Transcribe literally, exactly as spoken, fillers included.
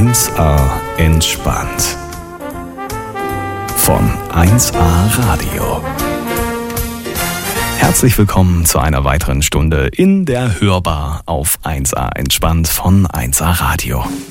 eins A entspannt. Von eins A Radio. Herzlich willkommen zu einer weiteren Stunde in der Hörbar auf eins A entspannt von eins A Radio.